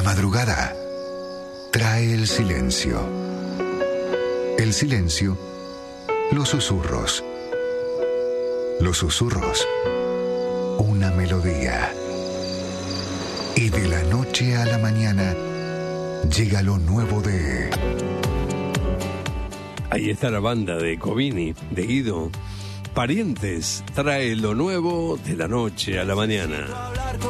La madrugada trae el silencio. El silencio, los susurros. Los susurros, una melodía. Y de la noche a la mañana llega lo nuevo de... Ahí está la banda de Covini, de Guido. Parientes trae lo nuevo de la noche a la mañana.